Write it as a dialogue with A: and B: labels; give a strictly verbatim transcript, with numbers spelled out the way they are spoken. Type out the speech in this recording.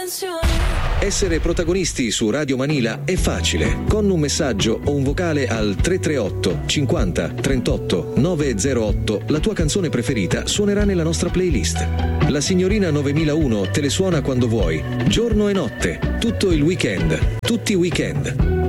A: Essere protagonisti su Radio Manila è facile. Con un messaggio o un vocale al tre tre otto cinquanta trentotto novecentotto la tua canzone preferita suonerà nella nostra playlist. La signorina novemilauno te le suona quando vuoi, giorno e notte, tutto il weekend, tutti i weekend.